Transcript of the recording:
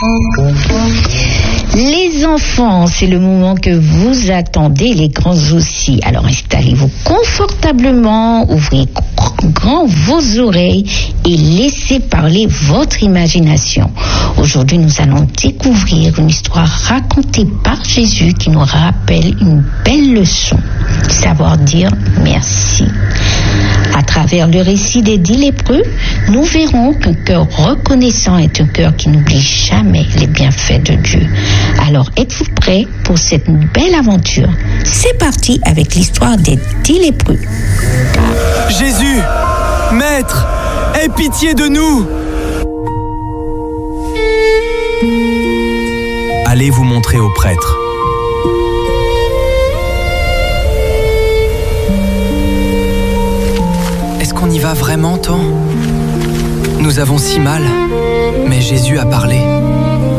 Les enfants, c'est le moment que vous attendez, les grands aussi. Alors installez-vous confortablement, ouvrez grand vos oreilles et laissez parler votre imagination. Aujourd'hui, nous allons découvrir une histoire racontée par Jésus qui nous rappelle une belle leçon, savoir dire merci. À travers le récit des 10 lépreux, nous verrons qu'un cœur reconnaissant est un cœur qui n'oublie jamais les bienfaits de Dieu. Alors, êtes-vous prêts pour cette belle aventure? C'est parti avec l'histoire des 10 lépreux. Jésus, Maître, aie pitié de nous! Allez vous montrer au prêtre. Est-ce qu'on y va vraiment tant? Nous avons si mal, mais Jésus a parlé.